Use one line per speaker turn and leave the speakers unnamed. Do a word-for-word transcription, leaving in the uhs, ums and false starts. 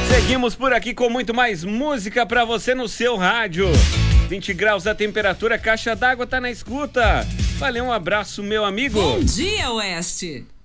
Seguimos por aqui com muito mais música pra você no seu rádio. vinte graus a temperatura, caixa d'água tá na escuta. Valeu, um abraço, meu amigo.
Bom dia, Oeste.